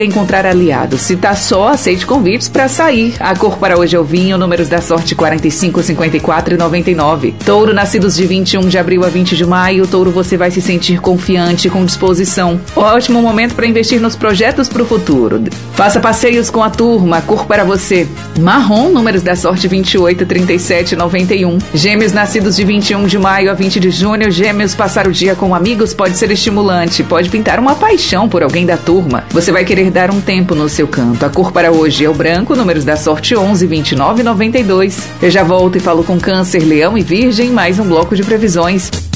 encontrar aliados. Se tá só, aceite convites para sair. A cor para hoje é o vinho, números da sorte 45, 54 e 99. Touro, nascidos de 21 de abril a 20 de maio. Touro, você vai se sentir confiante, com disposição. Ótimo momento para investir nos projetos para o futuro. Faça passeios com a turma. A cor para você, marrom, números da sorte 28, 37 e 91. Gêmeos, nascidos de 21 de maio a 20 de junho. Gêmeos, passar o dia com amigos pode ser estimulante. Pode pintar uma paixão por alguém da turma. Você vai querer dar um tempo no seu canto. A cor para hoje é o branco, números da sorte 11, 29 e 92. Eu já volto e falo com Câncer, Leão e Virgem, mais um bloco de previsões.